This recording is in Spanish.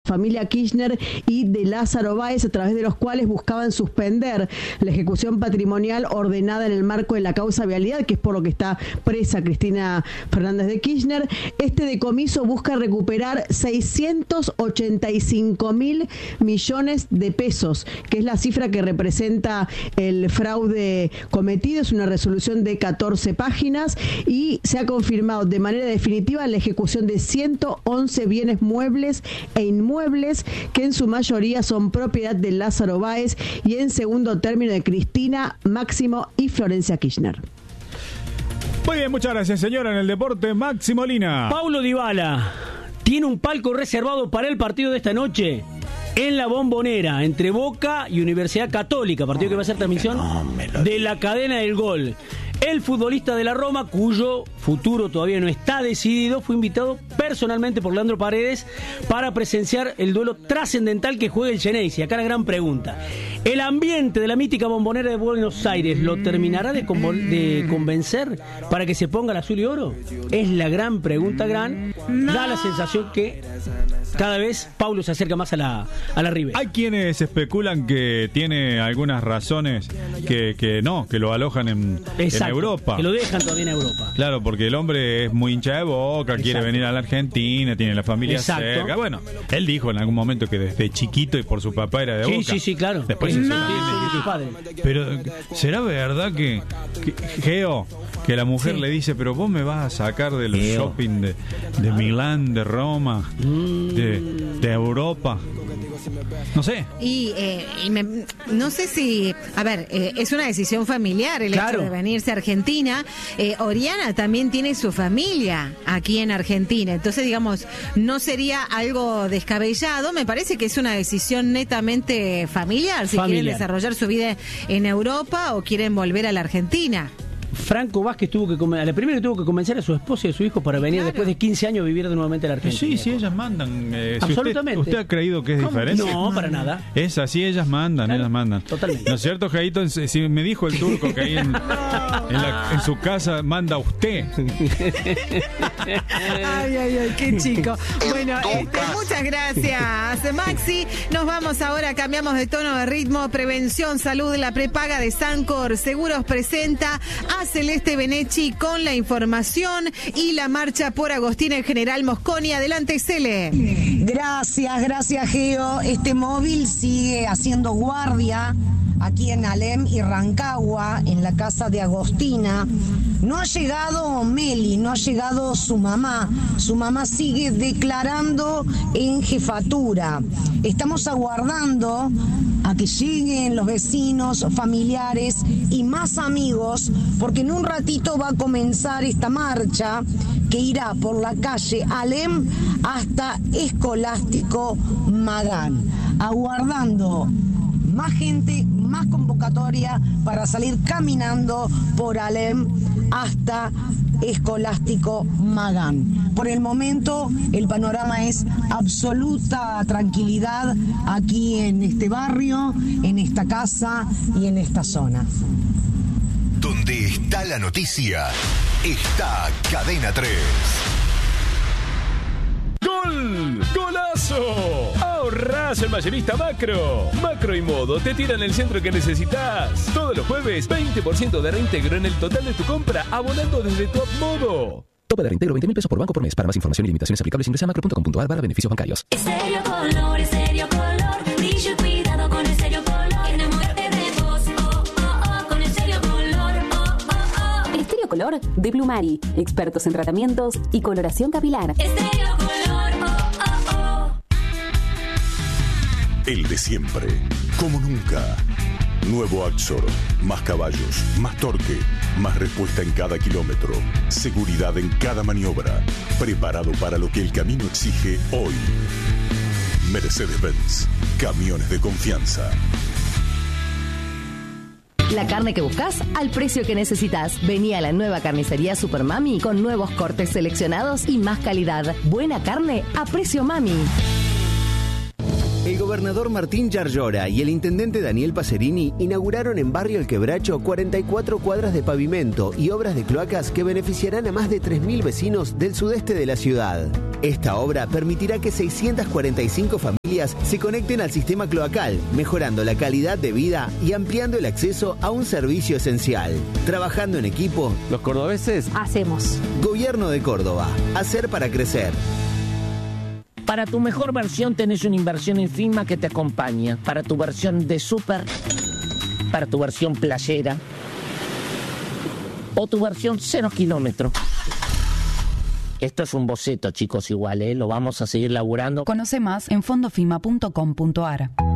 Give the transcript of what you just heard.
familia Kirchner y de Lázaro Báez, a través de los cuales buscaban suspender la ejecución patrimonial ordenada en el marco de la causa vialidad, que es por lo que está presa Cristina Fernández de Kirchner. Este decomiso busca recuperar 685.000 millones de pesos, que es la cifra que representa el fraude cometido. Es una resolución de 14 páginas y se ha confirmado de manera definitiva la ejecución de 111 bienes muebles e inmuebles que en su mayoría son propiedad de Lázaro Báez y en segundo término de Cristina, Máximo y Florencia Kirchner. Muy bien, muchas gracias, señora. En el deporte, Maxi Molina. Paulo Dybala tiene un palco reservado para el partido de esta noche en la Bombonera, entre Boca y Universidad Católica, partido que va a ser transmisión de la cadena del Gol. El futbolista de la Roma, cuyo futuro todavía no está decidido, fue invitado personalmente por Leandro Paredes para presenciar el duelo trascendental que juega el Genesis. Acá la gran pregunta: ¿el ambiente de la mítica Bombonera de Buenos Aires lo terminará de convencer para que se ponga el azul y oro? Es la gran pregunta, Da la sensación que cada vez Paulo se acerca más a la Ribera. Hay quienes especulan que tiene algunas razones que lo alojan en Europa. Que lo dejan todavía en Europa. Claro, porque el hombre es muy hincha de Boca, quiere venir a la Argentina, tiene la familia cerca. Bueno, él dijo en algún momento que desde chiquito y por su papá era de Boca. Sí, claro. Después Pero ¿será verdad que Geo, que la mujer le dice, pero vos me vas a sacar del shopping de Milán, de Roma, de Europa? No sé. No sé si... A ver, es una decisión familiar el hecho de venirse a Argentina. Oriana también tiene su familia aquí en Argentina. Entonces, digamos, no sería algo descabellado. Me parece que es una decisión netamente familiar. Si quieren desarrollar su vida en Europa o quieren volver a la Argentina. Franco Vázquez tuvo que convencer a su esposa y a su hijo para venir después de 15 años a vivir nuevamente en la Argentina. Sí, ellas mandan. Absolutamente. ¿Usted ha creído que es diferente? No, para nada. Es así, ellas mandan. Totalmente. ¿No es cierto, Jaito? Si me dijo el turco que ahí en su casa manda usted. Ay, qué chico. Bueno, muchas gracias, Maxi. Nos vamos ahora, cambiamos de tono, de ritmo. Prevención, salud, la prepaga de Sancor Seguros presenta a Celeste Benechi con la información y la marcha por Agostina en General Mosconi. Adelante, Cele. Gracias, Geo. Este móvil sigue haciendo guardia aquí en Alem y Rancagua, en la casa de Agostina. No ha llegado Meli, no ha llegado su mamá. Su mamá sigue declarando en jefatura. Estamos aguardando a que lleguen los vecinos, familiares y más amigos, porque en un ratito va a comenzar esta marcha que irá por la calle Alem hasta Escolástico Magán, aguardando más gente, más convocatoria para salir caminando por Alem hasta Escolástico Magán. Por el momento el panorama es absoluta tranquilidad aquí en este barrio, en esta casa y en esta zona. Donde está la noticia, está Cadena 3. ¡Gol! ¡Golazo! Ahorrás en Mayorista Macro. Macro y Modo te tiran el centro que necesitas. Todos los jueves, 20% de reintegro en el total de tu compra, abonando desde tu app Modo. Tope de reintegro, 20.000 pesos por banco por mes. Para más información y limitaciones aplicables, ingresa a macro.com.ar/beneficios bancarios. Estéreo Color, brillo y cuidado con Estéreo Color. Enamórate de vos, con Estéreo Color, Estéreo Color de Plumari, expertos en tratamientos y coloración capilar. Estéreo Color, El de siempre, como nunca. Nuevo Axor, más caballos, más torque, más respuesta en cada kilómetro, seguridad en cada maniobra, preparado para lo que el camino exige hoy. Mercedes-Benz, camiones de confianza. La carne que buscas al precio que necesitas. Vení a la nueva carnicería Super Mami con nuevos cortes seleccionados y más calidad. Buena carne a precio Mami. El gobernador Martín Yarlora y el intendente Daniel Pacerini inauguraron en Barrio El Quebracho 44 cuadras de pavimento y obras de cloacas que beneficiarán a más de 3.000 vecinos del sudeste de la ciudad. Esta obra permitirá que 645 familias se conecten al sistema cloacal, mejorando la calidad de vida y ampliando el acceso a un servicio esencial. Trabajando en equipo, los cordobeses hacemos. Gobierno de Córdoba. Hacer para crecer. Para tu mejor versión tenés una inversión en FIMA que te acompaña. Para tu versión de súper, para tu versión playera o tu versión 0 kilómetros. Esto es un boceto, chicos, igual, lo vamos a seguir laburando. Conoce más en fondofima.com.ar.